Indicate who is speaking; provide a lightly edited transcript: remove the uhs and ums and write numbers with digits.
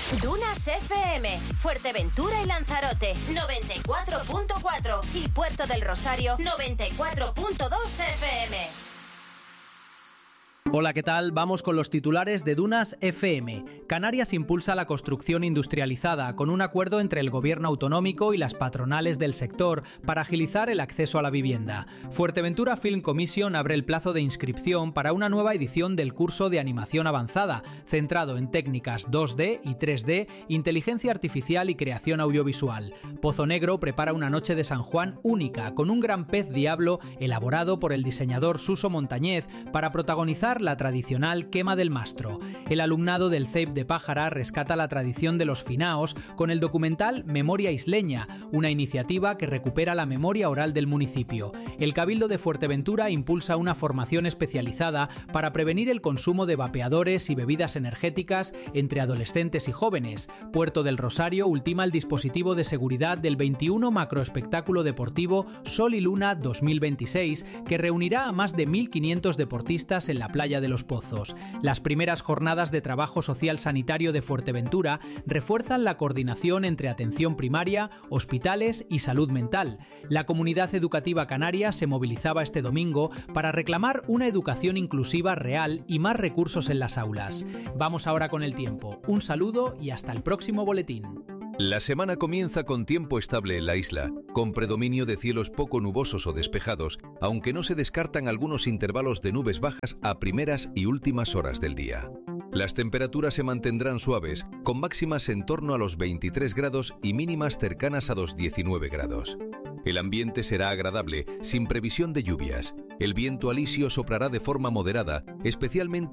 Speaker 1: Dunas FM, Fuerteventura y Lanzarote 94.4 y Puerto del Rosario 94.2 FM.
Speaker 2: Hola, ¿qué tal? Vamos con los titulares de Dunas FM. Canarias impulsa la construcción industrializada con un acuerdo entre el gobierno autonómico y las patronales del sector para agilizar el acceso a la vivienda. Fuerteventura Film Commission abre el plazo de inscripción para una nueva edición del curso de animación avanzada, centrado en técnicas 2D y 3D, inteligencia artificial y creación audiovisual. Pozo Negro prepara una noche de San Juan única, con un gran pez diablo elaborado por el diseñador Suso Montañez para protagonizar la tradicional quema del mastro. El alumnado del CEIP de Pájara rescata la tradición de los finaos con el documental Memoria Isleña, una iniciativa que recupera la memoria oral del municipio. El Cabildo de Fuerteventura impulsa una formación especializada para prevenir el consumo de vapeadores y bebidas energéticas entre adolescentes y jóvenes. Puerto del Rosario ultima el dispositivo de seguridad del 21 macroespectáculo deportivo Sol y Luna 2026, que reunirá a más de 1.500 deportistas en la playa de Los Pozos. Las primeras jornadas de trabajo social sanitario de Fuerteventura refuerzan la coordinación entre atención primaria, hospitales y salud mental. La comunidad educativa canaria se movilizaba este domingo para reclamar una educación inclusiva real y más recursos en las aulas. Vamos ahora con el tiempo. Un saludo y hasta el próximo boletín.
Speaker 3: La semana comienza con tiempo estable en la isla, con predominio de cielos poco nubosos o despejados, aunque no se descartan algunos intervalos de nubes bajas a primeras y últimas horas del día. Las temperaturas se mantendrán suaves, con máximas en torno a los 23 grados y mínimas cercanas a los 19 grados. El ambiente será agradable, sin previsión de lluvias. El viento alisio soplará de forma moderada, especialmente